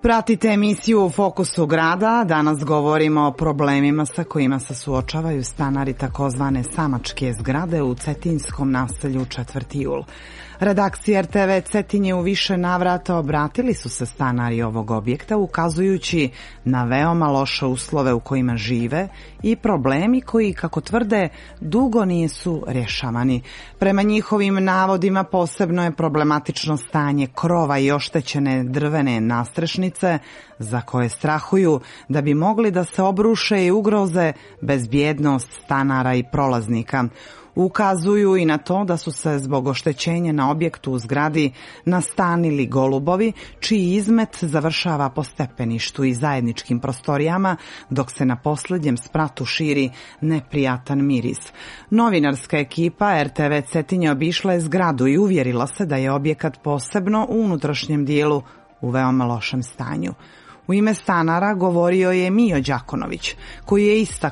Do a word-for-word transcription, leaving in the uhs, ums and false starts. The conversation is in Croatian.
Pratite emisiju U fokusu grada. Danas govorimo o problemima sa kojima se suočavaju stanari takozvane samačke zgrade u cetinskom naselju četvrti jul. Redakcija er te ve Cetin je u više navrata obratili su se stanari ovog objekta ukazujući na veoma loše uslove u kojima žive i problemi koji, kako tvrde, dugo nisu rješavani. Prema njihovim navodima posebno je problematično stanje krova i oštećene drvene nastrešnice za koje strahuju da bi mogli da se obruše i ugroze bezbjednost stanara i prolaznika. Ukazuju i na to da su se zbog oštećenja na objektu u zgradi nastanili golubovi, čiji izmet završava po stepeništu i zajedničkim prostorijama, dok se na posljednjem spratu širi neprijatan miris. Novinarska ekipa er te ve Cetin je obišla je zgradu i uvjerila se da je objekat posebno u unutrašnjem dijelu u veoma lošem stanju. U ime stanara govorio je Mijo Đakonović, koji je istaknuo